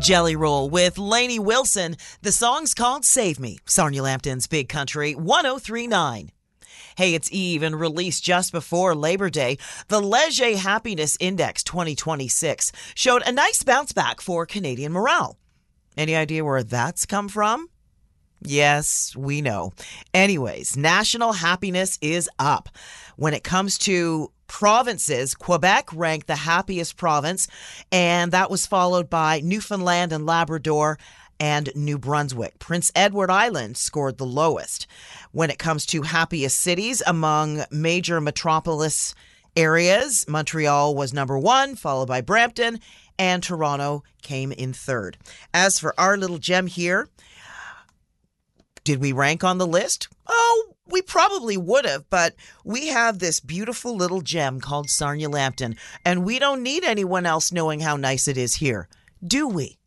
Jelly Roll with Lainey Wilson. The song's called Save Me. Sarnia Lambton's Big Country 1039. Hey, it's Eve, and released just before Labor Day, the Leger Happiness Index 2026 showed a nice bounce back for Canadian morale. Any idea where that's come from? Yes, we know. Anyways, national happiness is up. When it comes to provinces, Quebec ranked the happiest province, and that was followed by Newfoundland and Labrador and New Brunswick. Prince Edward Island scored the lowest. When it comes to happiest cities among major metropolis areas, Montreal was number one, followed by Brampton, and Toronto came in third. As for our little gem here, did we rank on the list? Oh, we probably would have, but we have this beautiful little gem called Sarnia Lambton, and we don't need anyone else knowing how nice it is here, do we?